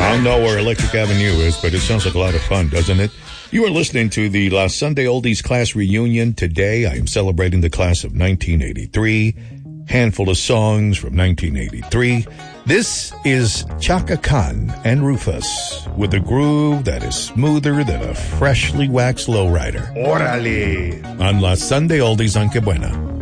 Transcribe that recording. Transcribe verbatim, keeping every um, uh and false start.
I don't know where Electric Avenue is, but it sounds like a lot of fun, doesn't it? You are listening to the La Sunday Oldies class reunion. Today, I am celebrating the class of nineteen eighty-three. Handful of songs from nineteen eighty-three. This is Chaka Khan and Rufus with a groove that is smoother than a freshly waxed lowrider. Órale. On La Sunday Oldies on Que Buena.